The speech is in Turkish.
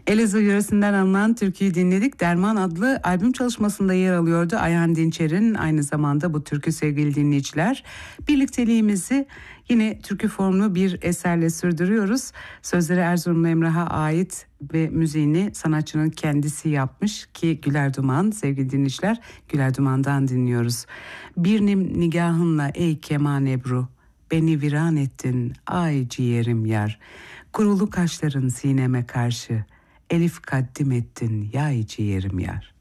Elazığ yöresinden alınan türküyü dinledik. Derman adlı albüm çalışmasında yer alıyordu Ayhan Dinçer'in. Aynı zamanda bu türkü, sevgili dinleyiciler. Birlikteliğimizi yine türkü formlu bir eserle sürdürüyoruz. Sözleri Erzurumlu Emrah'a ait ve müziğini sanatçının kendisi yapmış ki Güler Duman, sevgili dinleyiciler, Güler Duman'dan dinliyoruz. Bir nigahınla ey keman Ebru, beni viran ettin ay ciğerim yar. Kurulu kaşların sineme karşı, elif kaddim ettin yay ciğerim yar.